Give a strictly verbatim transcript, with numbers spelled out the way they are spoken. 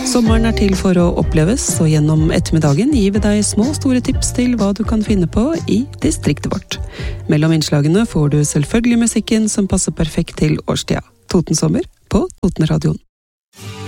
Sommeren er til for å oppleves, og gjennom ettermiddagen gir vi deg små og store tips til hva du kan finne på i distriktet vårt. Mellom innslagene får du selvfølgelig musikken som passer perfekt til årstida. Toten sommer på Totenradioen.